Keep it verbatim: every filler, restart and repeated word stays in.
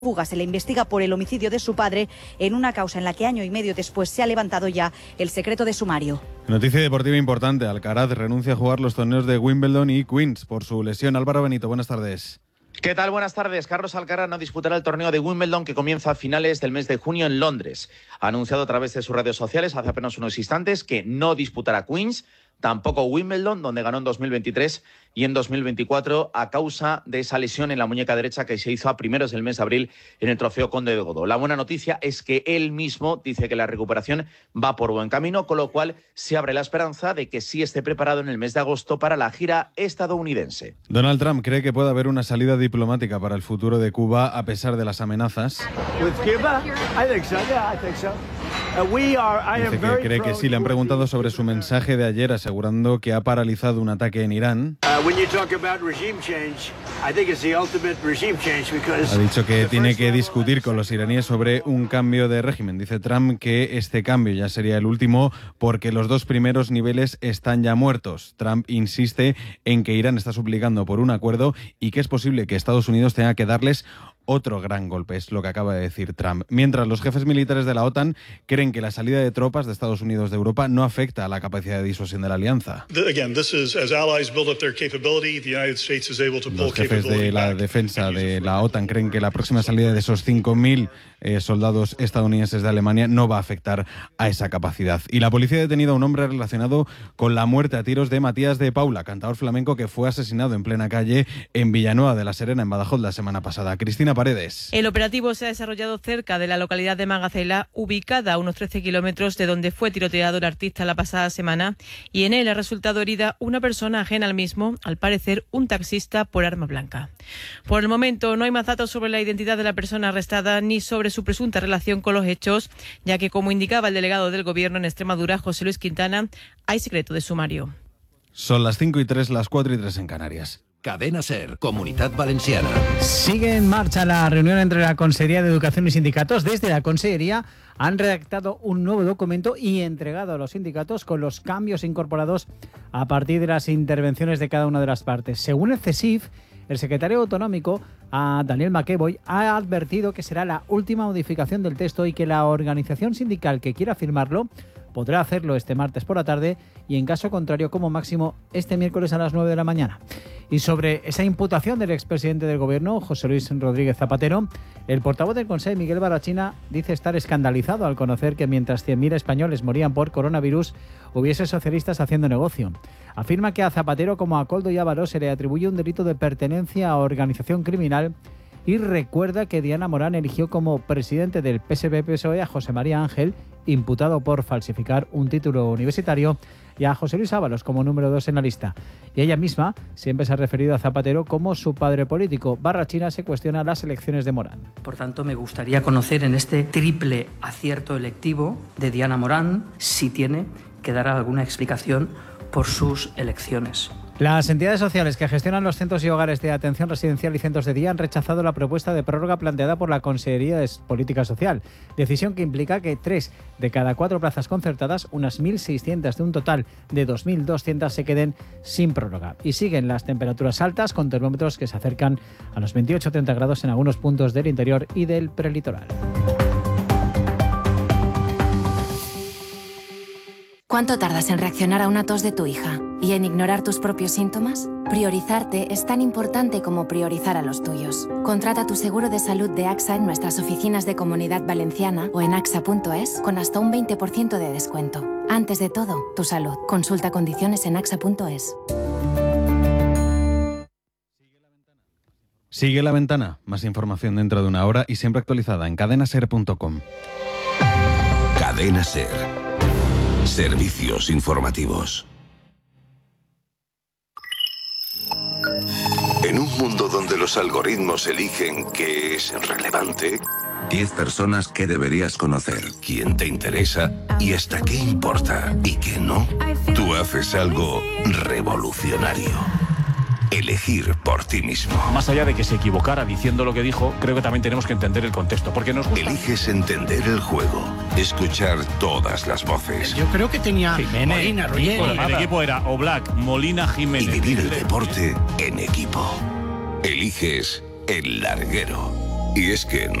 fuga. Se le investiga por el homicidio de su padre en una causa en la que año y medio después se ha levantado ya el secreto de sumario. Noticia deportiva importante. Alcaraz renuncia a jugar los torneos de Wimbledon y Queens por su lesión. Álvaro Benito, buenas tardes. ¿Qué tal? Buenas tardes. Carlos Alcaraz no disputará el torneo de Wimbledon que comienza a finales del mes de junio en Londres. Ha anunciado a través de sus redes sociales hace apenas unos instantes que no disputará Queens, tampoco Wimbledon, donde ganó en dos mil veintitrés y en dos mil veinticuatro a causa de esa lesión en la muñeca derecha que se hizo a primeros del mes de abril en el Trofeo Conde de Godó. La buena noticia es que él mismo dice que la recuperación va por buen camino, con lo cual se abre la esperanza de que sí esté preparado en el mes de agosto para la gira estadounidense. Donald Trump cree que puede haber una salida diplomática para el futuro de Cuba a pesar de las amenazas. Dice que cree que sí. Le han preguntado sobre su mensaje de ayer asegurando que ha paralizado un ataque en Irán. Ha dicho que tiene que discutir con los iraníes sobre un cambio de régimen. Dice Trump que este cambio ya sería el último porque los dos primeros niveles están ya muertos. Trump insiste en que Irán está suplicando por un acuerdo y que es posible que Estados Unidos tenga que darles otro gran golpe, es lo que acaba de decir Trump. Mientras los jefes militares de la OTAN creen que la salida de tropas de Estados Unidos de Europa no afecta a la capacidad de disuasión de la alianza. Los jefes de la defensa de la OTAN creen que la próxima salida de esos cinco mil eh, soldados estadounidenses de Alemania no va a afectar a esa capacidad. Y la policía ha detenido a un hombre relacionado con la muerte a tiros de Matías de Paula, cantador flamenco que fue asesinado en plena calle en Villanueva de la Serena, en Badajoz, la semana pasada. Cristina Paredes. El operativo se ha desarrollado cerca de la localidad de Magacela, ubicada a unos trece kilómetros de donde fue tiroteado el artista la pasada semana, y en él ha resultado herida una persona ajena al mismo, al parecer un taxista por arma blanca. Por el momento no hay más datos sobre la identidad de la persona arrestada ni sobre su presunta relación con los hechos, ya que, como indicaba el delegado del Gobierno en Extremadura, José Luis Quintana, hay secreto de sumario. Son las cinco y tres, las cuatro y tres en Canarias. Cadena SER, Comunidad Valenciana. Sigue en marcha la reunión entre la Consejería de Educación y sindicatos. Desde la Consejería han redactado un nuevo documento y entregado a los sindicatos con los cambios incorporados a partir de las intervenciones de cada una de las partes. Según el CESIF, el secretario autonómico, a Daniel McEvoy, ha advertido que será la última modificación del texto y que la organización sindical que quiera firmarlo podrá hacerlo este martes por la tarde y, en caso contrario, como máximo, este miércoles a las nueve de la mañana. Y sobre esa imputación del expresidente del Gobierno, José Luis Rodríguez Zapatero, el portavoz del Consejo, Miguel Barrachina, dice estar escandalizado al conocer que mientras cien mil españoles morían por coronavirus, hubiese socialistas haciendo negocio. Afirma que a Zapatero, como a Koldo y Ábalos, se le atribuye un delito de pertenencia a organización criminal y recuerda que Diana Morán eligió como presidente del P S B-P S O E a José María Ángel, imputado por falsificar un título universitario, y a José Luis Ábalos como número dos en la lista. Y ella misma siempre se ha referido a Zapatero como su padre político. Barrachina se cuestiona las elecciones de Morán. Por tanto, me gustaría conocer en este triple acierto electivo de Diana Morán si tiene que dar alguna explicación por sus elecciones. Las entidades sociales que gestionan los centros y hogares de atención residencial y centros de día han rechazado la propuesta de prórroga planteada por la Consejería de Política Social. Decisión que implica que tres de cada cuatro plazas concertadas, unas mil seiscientas de un total de dos mil doscientas, se queden sin prórroga. Y siguen las temperaturas altas con termómetros que se acercan a los veintiocho a treinta grados en algunos puntos del interior y del prelitoral. ¿Cuánto tardas en reaccionar a una tos de tu hija y en ignorar tus propios síntomas? Priorizarte es tan importante como priorizar a los tuyos. Contrata tu seguro de salud de AXA en nuestras oficinas de Comunidad Valenciana o en axa punto es con hasta un veinte por ciento de descuento. Antes de todo, tu salud. Consulta condiciones en axa punto es. Sigue la ventana. Más información dentro de una hora y siempre actualizada en cadena ser punto com. Cadena SER. Servicios informativos. En un mundo donde los algoritmos eligen qué es relevante, diez personas que deberías conocer, quién te interesa y hasta qué importa y qué no, tú haces algo revolucionario. Elegir por ti mismo. Más allá de que se equivocara diciendo lo que dijo, creo que también tenemos que entender el contexto, porque nos gusta. Eliges entender el juego, escuchar todas las voces. Yo creo que tenía Jiménez, Molina, Roger. Bueno, el equipo era Oblak, Molina, Jiménez. Y vivir el deporte en equipo. Eliges El Larguero. Y es que